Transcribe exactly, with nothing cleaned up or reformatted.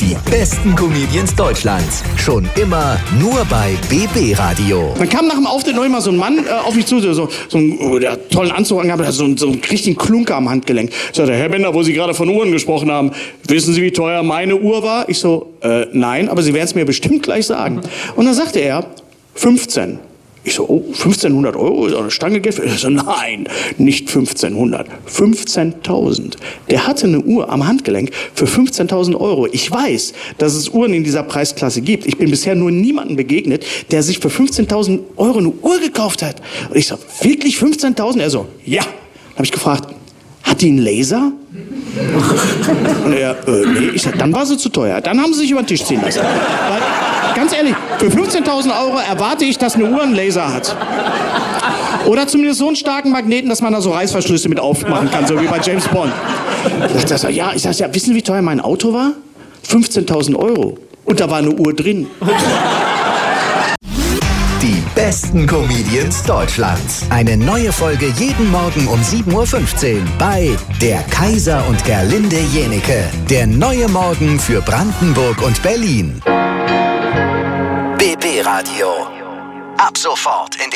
Die besten Comedians Deutschlands. Schon immer nur bei B B Radio. Dann kam nach dem Auftritt noch immer so ein Mann äh, auf mich zu, so, so, so einen oh, der hat tollen Anzug angehabt, so, so einen richtigen Klunker am Handgelenk. Ich sagte, Herr Bender, wo Sie gerade von Uhren gesprochen haben, wissen Sie, wie teuer meine Uhr war? Ich so, äh, nein, aber Sie werden es mir bestimmt gleich sagen. Und dann sagte er, fünfzehn. Ich so, oh, fünfzehnhundert Euro ist auch eine Stange Geld. Ich so, nein, nicht fünfzehnhundert, fünfzehntausend. Der hatte eine Uhr am Handgelenk für fünfzehntausend Euro. Ich weiß, dass es Uhren in dieser Preisklasse gibt. Ich bin bisher nur niemandem begegnet, der sich für fünfzehntausend Euro eine Uhr gekauft hat. Und ich so, wirklich fünfzehntausend? Er so, ja. Dann habe ich gefragt, hat die einen Laser? Und er, äh, nee. Ich sag, dann war sie zu teuer. Dann haben sie sich über den Tisch ziehen lassen. Weil, ganz ehrlich, für fünfzehntausend Euro erwarte ich, dass eine Uhr einen Laser hat. Oder zumindest so einen starken Magneten, dass man da so Reißverschlüsse mit aufmachen kann, so wie bei James Bond. Ich sag, ja, ich sag, ja, wissen Sie, wie teuer mein Auto war? fünfzehntausend Euro. Und da war eine Uhr drin. Die besten Comedians Deutschlands. Eine neue Folge jeden Morgen um sieben Uhr fünfzehn bei Der Kaiser und Gerlinde Jenike. Der neue Morgen für Brandenburg und Berlin. B B Radio. Ab sofort in